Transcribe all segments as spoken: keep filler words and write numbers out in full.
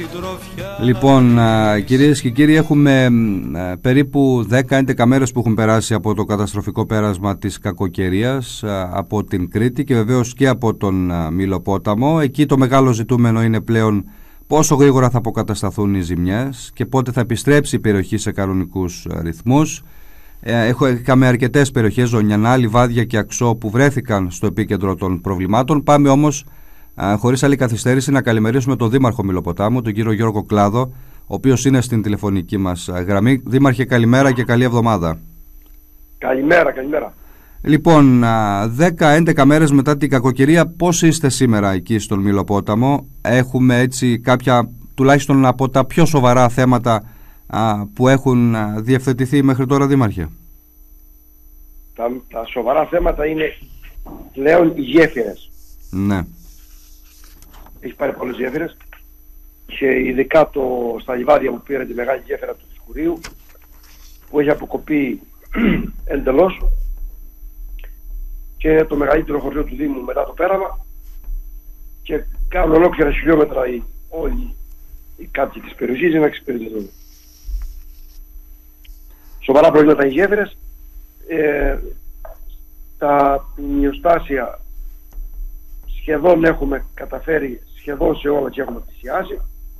Λοιπόν, κυρίες και κύριοι, έχουμε περίπου δέκα έντεκα μέρες που έχουν περάσει από το καταστροφικό πέρασμα της κακοκαιρίας από την Κρήτη και βεβαίως και από τον Μυλοπόταμο. Εκεί το μεγάλο ζητούμενο είναι πλέον πόσο γρήγορα θα αποκατασταθούν οι ζημιές και πότε θα επιστρέψει η περιοχή σε κανονικούς ρυθμούς. Είχαμε αρκετές περιοχές, Ζωνιανά, Λιβάδια και Αξό, που βρέθηκαν στο επίκεντρο των προβλημάτων. Πάμε όμως, χωρίς άλλη καθυστέρηση, να καλημερίσουμε τον Δήμαρχο Μυλοποτάμου, τον κύριο Γιώργο Κλάδο, ο οποίος είναι στην τηλεφωνική μας γραμμή. Δήμαρχε, καλημέρα και καλή εβδομάδα. Καλημέρα, καλημέρα. Λοιπόν, δέκα έντεκα μέρες μετά την κακοκαιρία, πώς είστε σήμερα εκεί στον Μυλοπόταμο? Έχουμε έτσι κάποια, τουλάχιστον από τα πιο σοβαρά θέματα α, που έχουν α, διευθετηθεί μέχρι τώρα, Δήμαρχε? Τα, τα σοβαρά θέματα είναι πλέον οι γέφυρες. Ναι. Έχει πάρει πολλές γέφυρες και ειδικά το, στα Λιβάδια που πήρε τη μεγάλη γέφυρα του Φισκουρίου, που έχει αποκοπεί εντελώς, και είναι το μεγαλύτερο χωριό του Δήμου μετά το πέραμα, και κάνουν ολόκληρα χιλιόμετρα οι, όλοι οι κάτοικοι της περιοχής για να εξυπηρετηθούν. Σοβαρά προβλήματα οι γέφυρες. Ε, τα πληνιοστάσια σχεδόν έχουμε καταφέρει, σχεδόν σε όλα, και έχουμε πλησιάσει.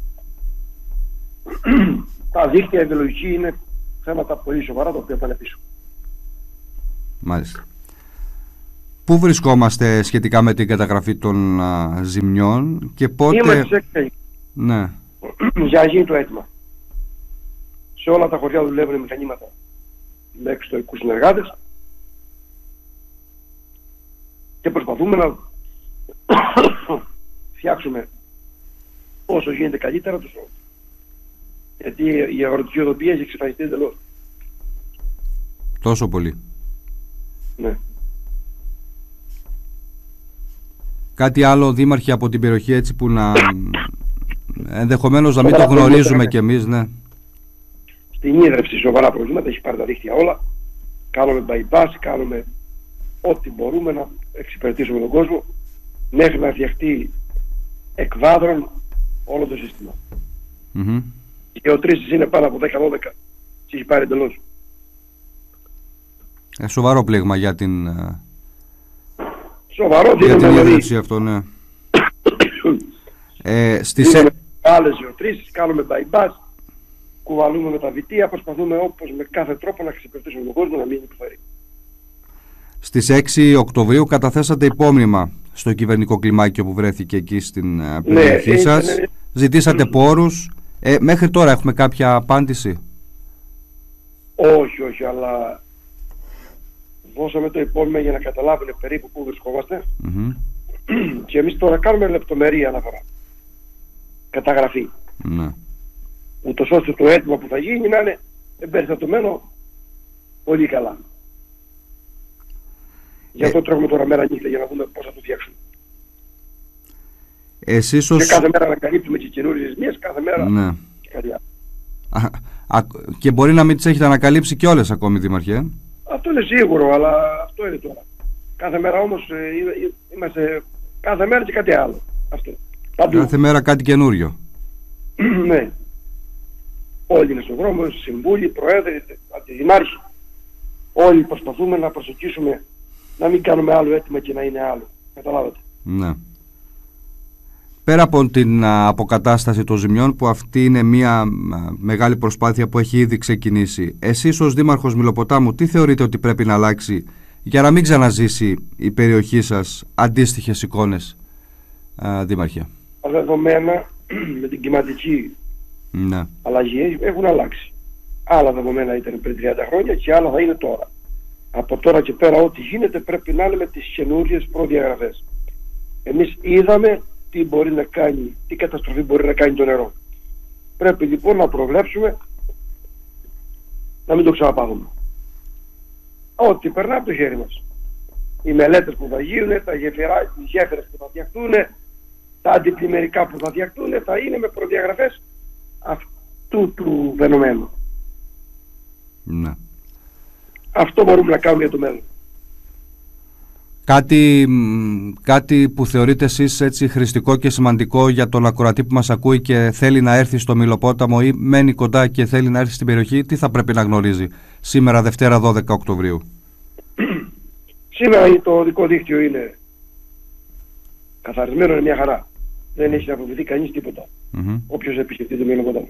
Τα δίκτυα ιδεολογική είναι θέματα πολύ σοβαρά, τα οποία πάνε πίσω. Μάλιστα. Πού βρισκόμαστε σχετικά με την καταγραφή των α, ζημιών και πότε... Είμαστε σε έκθεση. Ναι. Για να γίνει το αίτημα. Σε όλα τα χωριά δουλεύουν μηχανήματα με εξωτερικούς συνεργάτες και προσπαθούμε να φτιάξουμε όσο γίνεται καλύτερα τους όρους. Γιατί η αγροτική οδοποιία έχει εξαφανιστεί εντελώς. Τόσο πολύ? Ναι. Κάτι άλλο, Δήμαρχε, από την περιοχή, έτσι που να ενδεχομένως να μην το γνωρίζουμε κι εμείς? Ναι. Στην ίδρυυση σοβαρά προβλήματα, έχει πάρει τα δίχτυα όλα. Κάνουμε bypass, κάνουμε ό,τι μπορούμε να εξυπηρετήσουμε τον κόσμο μέχρι να φτιαχτεί εκβάδρον όλο το σύστημα. Mm-hmm. Οι γεωτρήσεις είναι πάνω από δέκα δώδεκα και έχει πάρει εντελώς. Ε, σοβαρό πλήγμα για την, σοβαρό, για την ίδρυυση αυτό, ναι. ε, στις... Δίνουμε άλλες γεωτρήσεις, κάνουμε bypass, κουβαλούμε με τα βιτία, προσπαθούμε όπως με κάθε τρόπο να εξυπηρετήσουμε τον κόσμο να μην υποφέρει. Στις έξι Οκτωβρίου καταθέσατε υπόμνημα στο κυβερνικό κλιμάκιο που βρέθηκε εκεί στην περιοχή, ναι, σας. Ναι. Ζητήσατε πόρους. Ε, μέχρι τώρα έχουμε κάποια απάντηση? Όχι, όχι, αλλά δώσαμε το υπόμνημα για να καταλάβουν περίπου πού βρισκόμαστε. Mm-hmm. Και εμείς τώρα κάνουμε λεπτομερή αναφορά, καταγραφή. Ναι. Ούτως ώστε το αίτημα που θα γίνει να είναι εμπεριστατωμένο πολύ καλά. Γι' αυτό ε... τρώγουμε τώρα μέρα νύχτα για να δούμε πώς θα το φτιάξουμε. Εσείς ως... Και κάθε μέρα να καλύπτουμε και καινούριες ζημίες, κάθε μέρα, ναι, και κάτι άλλο. Α, α, και μπορεί να μην τις έχετε ανακαλύψει και όλες ακόμη, Δήμαρχε? Αυτό είναι σίγουρο, αλλά αυτό είναι τώρα. Κάθε μέρα όμως ε, είμαστε, κάθε μέρα και κάτι άλλο. Αυτό. Παντού. Κάθε μέρα κάτι καινούριο. Ναι. Όλοι είναι στον δρόμο, συμβούλοι, προέδροι, αντιδημάρχοι. Όλοι προσπαθούμε να προσεγγίσουμε, να μην κάνουμε άλλο αίτημα και να είναι άλλο. Καταλάβατε. Ναι. Πέρα από την α, αποκατάσταση των ζημιών, που αυτή είναι μια α, μεγάλη προσπάθεια που έχει ήδη ξεκινήσει, εσείς ως Δήμαρχος Μυλοποτάμου τι θεωρείτε ότι πρέπει να αλλάξει για να μην ξαναζήσει η περιοχή σας αντίστοιχες εικόνες, α, Δήμαρχε? Τα δεδομένα με την κλιματική, ναι, αλλαγή έχουν αλλάξει. Άλλα δεδομένα ήταν πριν τριάντα χρόνια και άλλα θα είναι τώρα. Από τώρα και πέρα ό,τι γίνεται πρέπει να είναι με τις καινούριες προδιαγραφές. Εμείς είδαμε τι μπορεί να κάνει, τι καταστροφή μπορεί να κάνει το νερό. Πρέπει λοιπόν να προβλέψουμε να μην το ξαναπάθουμε. Ό,τι περνά από το χέρι μας. Οι μελέτες που θα γίνουν, τα γεφυρά, οι γέφυρες που θα φτιαχτούν, τα αντιπλημμυρικά που θα φτιαχτούν, θα είναι με προδιαγραφές αυτού του φαινομένου. Ναι. Αυτό μπορούμε να κάνουμε για το μέλλον. Κάτι, κάτι που θεωρείτε εσείς έτσι χρηστικό και σημαντικό για τον ακροατή που μας ακούει και θέλει να έρθει στο Μηλοπόταμο ή μένει κοντά και θέλει να έρθει στην περιοχή, τι θα πρέπει να γνωρίζει σήμερα Δευτέρα δώδεκα Οκτωβρίου? Σήμερα το οδικό δίκτυο είναι καθαρισμένο, είναι μια χαρά. Δεν έχει να φοβηθεί κανείς τίποτα. Mm-hmm. Όποιος επισκεφτεί το Μηλοπόταμο.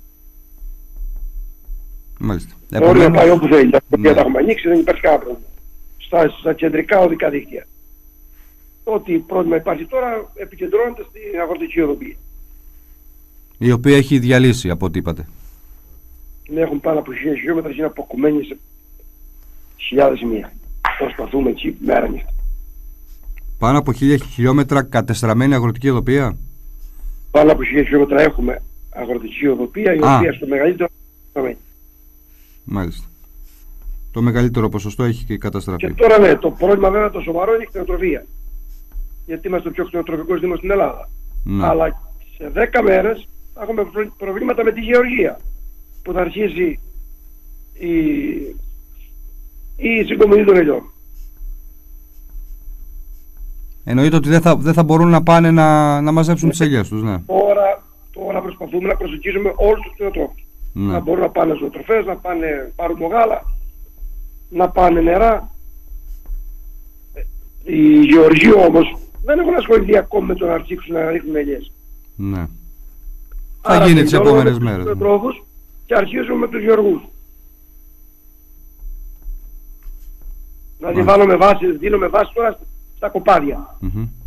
Μάλιστα. Μπορεί να πάει όπου θέλει. Τα ναι. Τα έχουμε ανοίξει, δεν υπάρχει κανένα πρόβλημα. Στα, στα κεντρικά οδικά δίκτυα. Ό,τι πρόβλημα υπάρχει τώρα επικεντρώνεται στην αγροτική οδοπία. Η οποία έχει διαλύσει από ό,τι είπατε. Ναι, έχουν πάνω από χίλια χιλιόμετρα και είναι αποκομμένοι σε χιλιάδες μία. Προσπαθούμε εκεί μέρα νύχτα. Πάνω από χίλια χιλιόμετρα κατεστραμμένη αγροτική οδοπία. Πάνω από χίλια χιλιόμετρα έχουμε αγροτική οδοπία, η Α. οποία στο μεγαλύτερο κατεστραμμένη. Μάλιστα. Το μεγαλύτερο ποσοστό έχει και καταστραφεί. Και τώρα ναι, το πρόβλημα βέβαια το σοβαρό είναι η κτηνοτροφία. Γιατί είμαστε ο πιο κτηνοτροφικός δήμος στην Ελλάδα. Ναι. Αλλά σε δέκα μέρες θα έχουμε προβλήματα με τη γεωργία. Που θα αρχίσει η, η συγκομιδή των ελιών. Εννοείται ότι δεν θα, δεν θα μπορούν να πάνε να, να μαζέψουν ναι. τις ελιές τους. Ναι. Τώρα, τώρα προσπαθούμε να προσεγγίσουμε όλους τους κτηνοτρόφους. Ναι. Να μπορούν να πάνε ζωοτροφές, να πάνε πάρουν γάλα, να πάνε νερά. Οι γεωργοί όμως δεν έχουν ασχοληθεί ακόμη με το να αρχίσουν να ρίχνουν ελιές. Ναι. Άρα θα γίνει τις επόμενες μέρες. Ναι. Και αρχίζουμε με τους γεωργούς. Δηλαδή βάλουμε βάση, δίνουμε βάση τώρα στα κοπάδια. Mm-hmm.